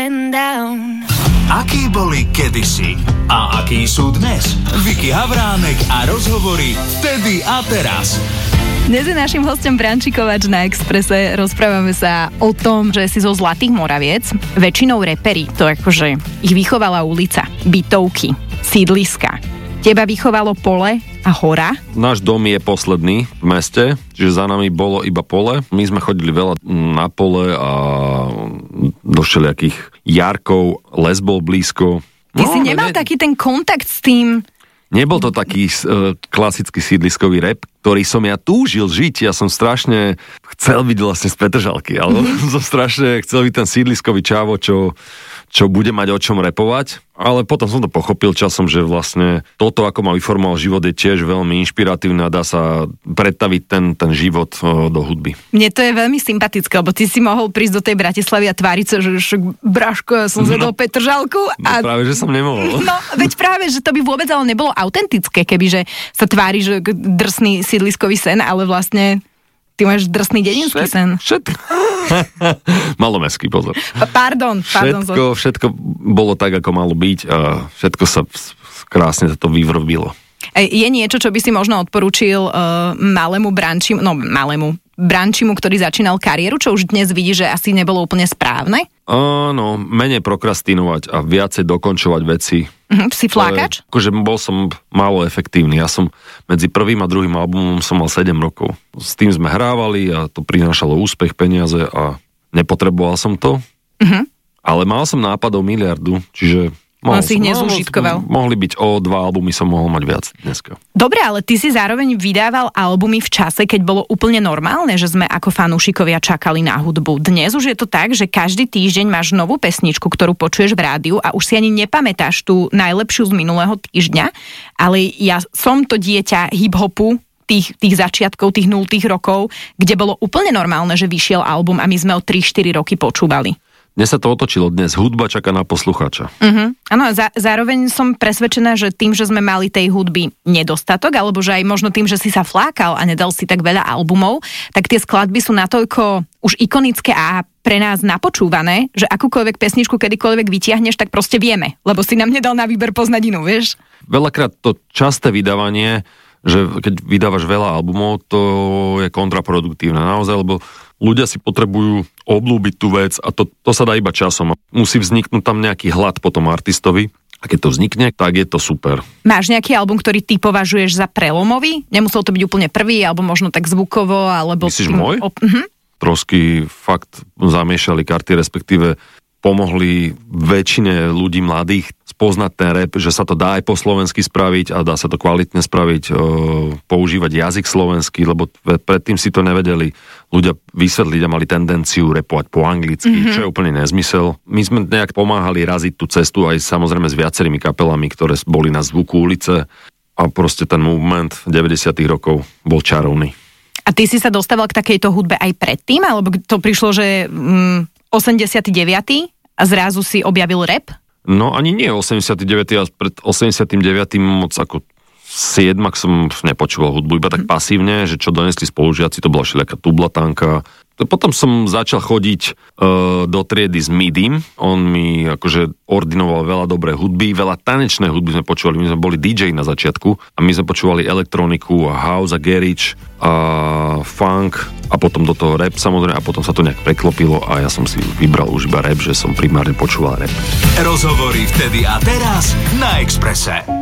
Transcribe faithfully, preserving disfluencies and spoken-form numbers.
Akí boli kedysi a akí sú dnes? Viki Havránek a rozhovory vtedy a teraz. Dnes je našim hostom Brančíkovač na Expresse. Rozprávame sa o tom, že si zo Zlatých Moraviec. Väčšinou reperi, to akože ich vychovala ulica, bytovky, sídliska. Teba vychovalo pole a hora? Náš dom je posledný v meste, čiže za nami bolo iba pole. My sme chodili veľa na pole a do všelijakých jarkov, les bol blízko. Ty no, si nemal ne... taký ten kontakt s tým? Nebol to taký uh, klasický sídliskový rap, ktorý som ja túžil žiť. Ja som strašne chcel byť vlastne z Petržalky, ale mm-hmm. som strašne chcel byť ten sídliskový čávo, čo, čo bude mať o čom repovať. Ale potom som to pochopil časom, že vlastne toto, ako ma vyformoval život, je tiež veľmi inšpiratívne a dá sa predstaviť ten, ten život uh, do hudby. Mne to je veľmi sympatické, lebo ty si mohol prísť do tej Bratislavy a tváriť sa, že však Braško, ja som zvedol no, Petržalku. A... No práve, že som nemohol. No, veď práve, že to by vôbec ale nebolo autentické, kebyže sa tvári, že drsný sídliskový sen, ale vlastne ty máš drsný dedinský Všet, sen. Všetko. Malomestský, pozor. Pardon, pardon. Všetko, všetko bolo tak, ako malo byť a všetko sa krásne to vyvrbilo. Je niečo, čo by si možno odporúčil uh, malému brančimu, no malému brančimu, ktorý začínal kariéru, čo už dnes vidí, že asi nebolo úplne správne? Áno, menej prokrastinovať a viacej dokončovať veci. Uh-huh, si flákač? Akože bol som málo efektívny. Ja som medzi prvým a druhým albumom som mal sedem rokov. S tým sme hrávali a to prinášalo úspech, peniaze a nepotreboval som to. Uh-huh. Ale mal som nápadov miliardu, čiže... On si ich nezúžitkoval. Mohli byť o dva albumy, som mohol mať viac dneska. Dobre, ale ty si zároveň vydával albumy v čase, keď bolo úplne normálne, že sme ako fanúšikovia čakali na hudbu. Dnes už je to tak, že každý týždeň máš novú pesničku, ktorú počuješ v rádiu a už si ani nepamätáš tú najlepšiu z minulého týždňa, ale ja som to dieťa hip-hopu, tých, tých začiatkov, tých nultých rokov, kde bolo úplne normálne, že vyšiel album a my sme ho tri štyri roky počúvali. Dnes sa to otočilo, dnes hudba čaká na poslucháča. Uh-huh. Áno, zá, zároveň som presvedčená, že tým, že sme mali tej hudby nedostatok, alebo že aj možno tým, že si sa flákal a nedal si tak veľa albumov, tak tie skladby sú natoľko už ikonické a pre nás napočúvané, že akúkoľvek pesničku kedykoľvek vytiahneš, tak proste vieme, lebo si nám nedal na výber poznať inú, vieš? Veľakrát to časté vydávanie, že keď vydávaš veľa albumov, to je kontraproduktívne naozaj, lebo ľudia si potrebujú obľúbiť tú vec a to, to sa dá iba časom. Musí vzniknúť tam nejaký hlad po tom artistovi a keď to vznikne, tak je to super. Máš nejaký album, ktorý ty považuješ za prelomový? Nemusel to byť úplne prvý, alebo možno tak zvukovo, alebo... Myslíš môj? O... Uh-huh. Trosky fakt zamiešali karty, respektíve pomohli väčšine ľudí mladých spoznať ten rap, že sa to dá aj po slovensky spraviť a dá sa to kvalitne spraviť, e, používať jazyk slovenský, lebo predtým si to nevedeli ľudia vysvetliť a mali tendenciu repovať po anglicky, mm-hmm. čo je úplne nezmysel. My sme nejak pomáhali raziť tú cestu aj samozrejme s viacerými kapelami, ktoré boli na Zvuku ulice a proste ten movement deväťdesiatych rokov bol čarovný. A ty si sa dostával k takejto hudbe aj predtým, alebo to prišlo, že mm, osemdesiaty deviaty a zrazu si objavil rap? No ani nie osemdesiaty deviaty a pred osemdesiatym devátym moc ako siedmak som nepočúval hudbu, iba tak pasívne, že čo donesli spolužiaci, to bola všelijaká tublatánka. Potom som začal chodiť uh, do triedy s Midim, on mi akože ordinoval veľa dobrej hudby, veľa tanečnej hudby sme počúvali, my sme boli dý džej na začiatku a my sme počúvali elektroniku a house a garage a funk a potom do toho rap samozrejme a potom sa to nejak preklopilo a ja som si vybral už iba rap, že som primárne počúval rap. Rozhovory vtedy a teraz na Expresse.